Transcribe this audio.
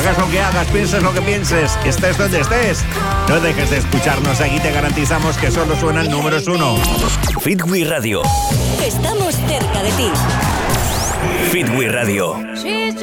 Hagas lo que hagas, pienses lo que pienses, estés donde estés. No dejes de escucharnos, aquí te garantizamos que solo suenan números 1. Fitwi Radio. Estamos cerca de ti. Fitwi Radio.